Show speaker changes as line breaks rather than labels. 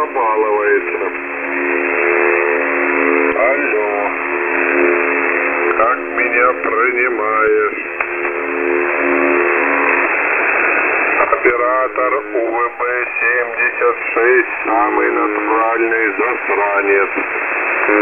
побаловается. Алло. Как меня принимаешь? Оператор УВБ-76, самый натуральный засранец.